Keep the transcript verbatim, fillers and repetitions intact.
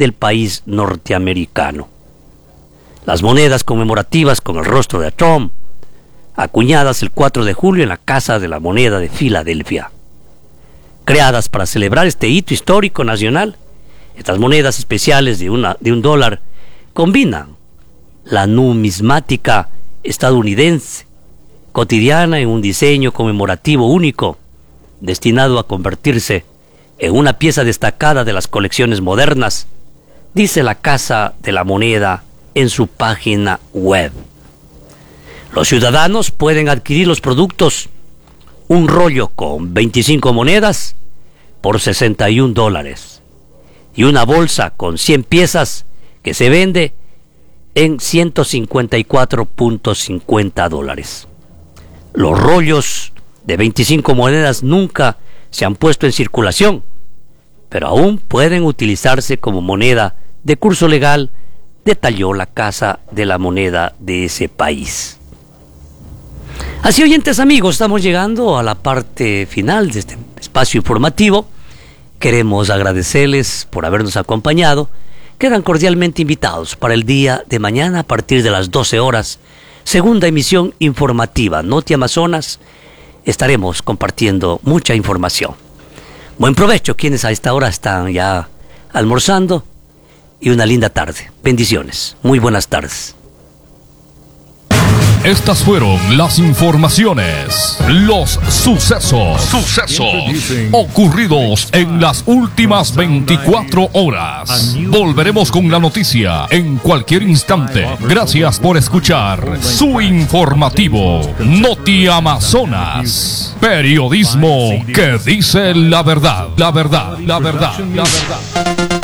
del país norteamericano. Las monedas conmemorativas con el rostro de Trump, acuñadas el cuatro de julio en la Casa de la Moneda de Filadelfia. Creadas para celebrar este hito histórico nacional, estas monedas especiales de, una, de un dólar combinan la numismática estadounidense cotidiana en un diseño conmemorativo único, destinado a convertirse en una pieza destacada de las colecciones modernas, dice la Casa de la Moneda en su página web. Los ciudadanos pueden adquirir los productos, un rollo con veinticinco monedas por sesenta y un dólares y una bolsa con cien piezas que se vende en ciento cincuenta y cuatro punto cincuenta dólares. Los rollos de veinticinco monedas nunca se han puesto en circulación, pero aún pueden utilizarse como moneda de curso legal, detalló la Casa de la Moneda de ese país. Así, oyentes amigos, estamos llegando a la parte final de este espacio informativo. Queremos agradecerles por habernos acompañado. Quedan cordialmente invitados para el día de mañana a partir de las doce horas, segunda emisión informativa Noti Amazonas. Estaremos compartiendo mucha información. Buen provecho quienes a esta hora están ya almorzando y una linda tarde. Bendiciones. Muy buenas tardes. Estas fueron las informaciones, los sucesos, sucesos ocurridos en las últimas veinticuatro horas. Volveremos con la noticia en cualquier instante. Gracias por escuchar su informativo Noti Amazonas. Periodismo que dice la verdad, la verdad, la verdad, la verdad.